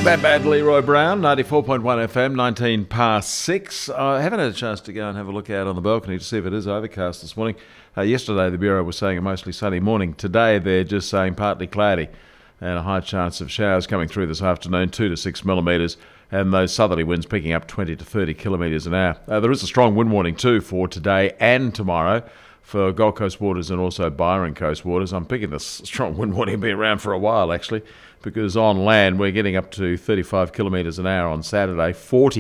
Bad Bad Leroy Brown, 94.1 FM, 19 past 6. I haven't had a chance to go and have a look out on the balcony to see if it is overcast this morning. Yesterday the Bureau was saying a mostly sunny morning. Today they're just saying partly cloudy and a high chance of showers coming through this afternoon, 2 to 6 millimetres, and those southerly winds picking up 20 to 30 kilometres an hour. There is a strong wind warning too for today and tomorrow for Gold Coast waters and also Byron Coast waters. I'm picking this strong wind warning to be around for a while actually, because on land we're getting up to 35 kilometres an hour on Saturday, 40